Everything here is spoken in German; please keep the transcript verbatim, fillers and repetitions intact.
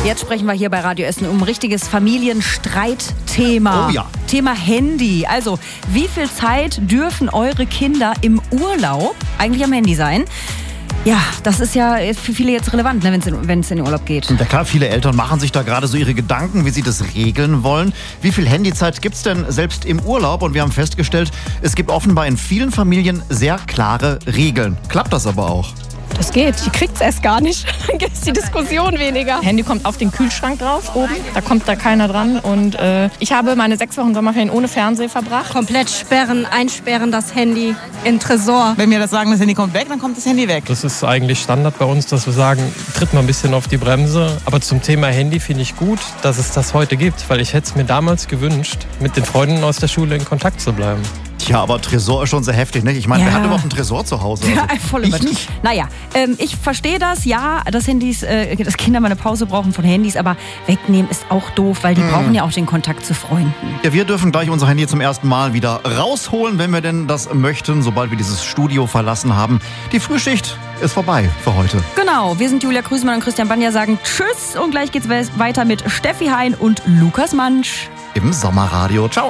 Jetzt sprechen wir hier bei Radio Essen um ein richtiges Familienstreitthema. Oh ja. Thema Handy. Also, wie viel Zeit dürfen eure Kinder im Urlaub eigentlich am Handy sein? Ja, das ist ja für viele jetzt relevant, ne, wenn es in den Urlaub geht. Ja klar, viele Eltern machen sich da gerade so ihre Gedanken, wie sie das regeln wollen. Wie viel Handyzeit gibt's denn selbst im Urlaub? Und wir haben festgestellt, es gibt offenbar in vielen Familien sehr klare Regeln. Klappt das aber auch? Das geht, die kriegt's erst gar nicht. Dann gibt es die Diskussion weniger. Handy kommt auf den Kühlschrank drauf oben, da kommt da keiner dran. Und äh, ich habe meine sechs Wochen Sommerferien ohne Fernseher verbracht. Komplett sperren, einsperren das Handy in Tresor. Wenn wir das sagen, das Handy kommt weg, dann kommt das Handy weg. Das ist eigentlich Standard bei uns, dass wir sagen, tritt mal ein bisschen auf die Bremse. Aber zum Thema Handy finde ich gut, dass es das heute gibt, weil ich hätte es mir damals gewünscht, mit den Freunden aus der Schule in Kontakt zu bleiben. Tja, aber Tresor ist schon sehr heftig, nicht? Ich meine, Ja. wer hat überhaupt einen Tresor zu Hause? Also, Ja, voll ich übertrieben. nicht. Naja, ähm, ich verstehe das, ja, dass Handys, äh, dass Kinder mal eine Pause brauchen von Handys, aber wegnehmen ist auch doof, weil die Hm. brauchen ja auch den Kontakt zu Freunden. Ja, wir dürfen gleich unser Handy zum ersten Mal wieder rausholen, wenn wir denn das möchten, sobald wir dieses Studio verlassen haben. Die Frühschicht ist vorbei für heute. Genau, wir sind Julia Krüsemann und Christian Banja, sagen Tschüss und gleich geht's weiter mit Steffi Hein und Lukas Mansch. Im Sommerradio. Ciao.